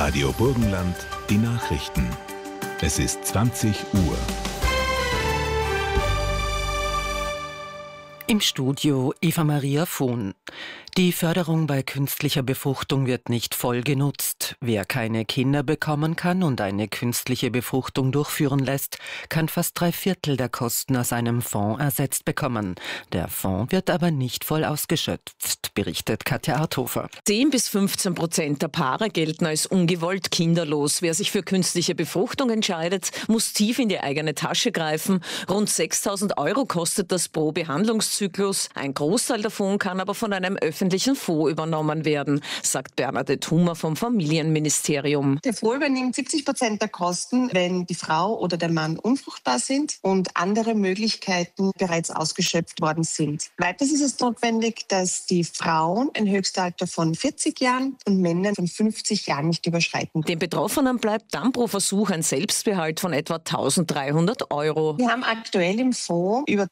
Radio Burgenland, die Nachrichten. Es ist 20 Uhr. Im Studio Eva-Maria Vohn. Die Förderung bei künstlicher Befruchtung wird nicht voll genutzt. Wer keine Kinder bekommen kann und eine künstliche Befruchtung durchführen lässt, kann fast 3/4 der Kosten aus einem Fonds ersetzt bekommen. Der Fonds wird aber nicht voll ausgeschöpft, berichtet Katja Arthofer. 10-15% der Paare gelten als ungewollt kinderlos. Wer sich für künstliche Befruchtung entscheidet, muss tief in die eigene Tasche greifen. Rund 6.000 € kostet das pro Behandlungszyklus. Ein Großteil davon kann aber von einem öffentlichen Fonds übernommen werden, sagt Bernadette Hummer vom Familienministerium. Der Fonds übernimmt 70% der Kosten, wenn die Frau oder der Mann unfruchtbar sind und andere Möglichkeiten bereits ausgeschöpft worden sind. Weiters ist es notwendig, dass die Frauen ein Höchstalter von 40 Jahren und Männer von 50 Jahren nicht überschreiten. Den Betroffenen bleibt dann pro Versuch ein Selbstbehalt von etwa 1.300 €. Wir haben aktuell im Fonds über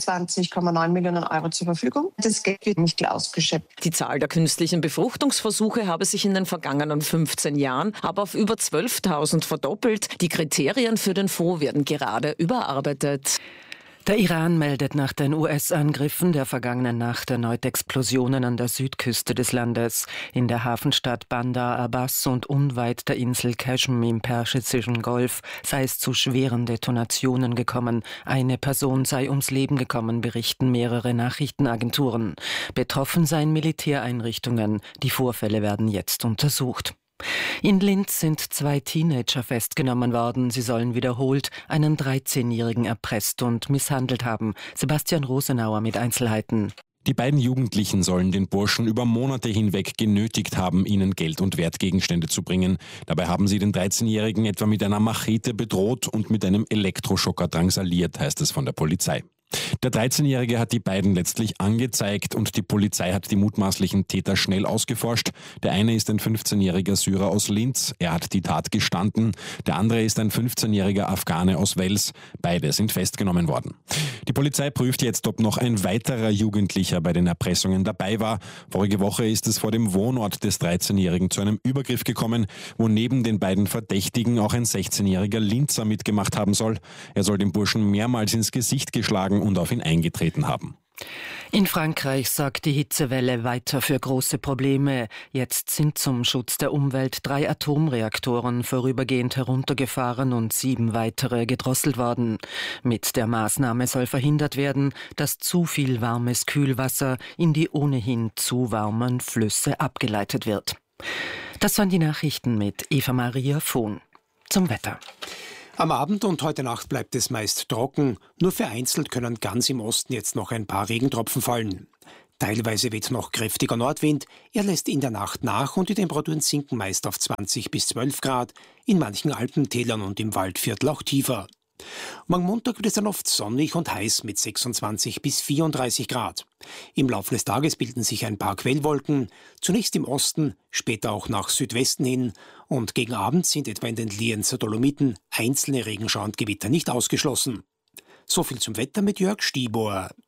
22,9 Millionen € zur Verfügung. Das Geld wird nicht ausgeschöpft. Die Zahl der künstlichen Befruchtungsversuche habe sich in den vergangenen 15 Jahren aber auf über 12.000 verdoppelt. Die Kriterien für den Fonds werden gerade überarbeitet. Der Iran meldet nach den US-Angriffen der vergangenen Nacht erneut Explosionen an der Südküste des Landes. In der Hafenstadt Bandar Abbas und unweit der Insel Qashm im Persischen Golf sei es zu schweren Detonationen gekommen. Eine Person sei ums Leben gekommen, berichten mehrere Nachrichtenagenturen. Betroffen seien Militäreinrichtungen. Die Vorfälle werden jetzt untersucht. In Linz sind 2 Teenager festgenommen worden. Sie sollen wiederholt einen 13-Jährigen erpresst und misshandelt haben. Sebastian Rosenauer mit Einzelheiten. Die beiden Jugendlichen sollen den Burschen über Monate hinweg genötigt haben, ihnen Geld und Wertgegenstände zu bringen. Dabei haben sie den 13-Jährigen etwa mit einer Machete bedroht und mit einem Elektroschocker drangsaliert, heißt es von der Polizei. Der 13-Jährige hat die beiden letztlich angezeigt und die Polizei hat die mutmaßlichen Täter schnell ausgeforscht. Der eine ist ein 15-jähriger Syrer aus Linz, er hat die Tat gestanden. Der andere ist ein 15-jähriger Afghane aus Wels. Beide sind festgenommen worden. Die Polizei prüft jetzt, ob noch ein weiterer Jugendlicher bei den Erpressungen dabei war. Vorige Woche ist es vor dem Wohnort des 13-Jährigen zu einem Übergriff gekommen, wo neben den beiden Verdächtigen auch ein 16-jähriger Linzer mitgemacht haben soll. Er soll dem Burschen mehrmals ins Gesicht geschlagen und auf ihn eingetreten haben. In Frankreich sorgt die Hitzewelle weiter für große Probleme. Jetzt sind zum Schutz der Umwelt 3 Atomreaktoren vorübergehend heruntergefahren und 7 weitere gedrosselt worden. Mit der Maßnahme soll verhindert werden, dass zu viel warmes Kühlwasser in die ohnehin zu warmen Flüsse abgeleitet wird. Das waren die Nachrichten mit Eva-Maria Vohn. Zum Wetter. Am Abend und heute Nacht bleibt es meist trocken. Nur vereinzelt können ganz im Osten jetzt noch ein paar Regentropfen fallen. Teilweise weht noch kräftiger Nordwind. Er lässt in der Nacht nach und die Temperaturen sinken meist auf 20 bis 12 Grad. In manchen Alpentälern und im Waldviertel auch tiefer. Morgen Montag wird es dann oft sonnig und heiß mit 26 bis 34 Grad. Im Laufe des Tages bilden sich ein paar Quellwolken, zunächst im Osten, später auch nach Südwesten hin und gegen Abend sind etwa in den Lienzer Dolomiten einzelne Regenschauer und Gewitter nicht ausgeschlossen. So viel zum Wetter mit Jörg Stiebohr.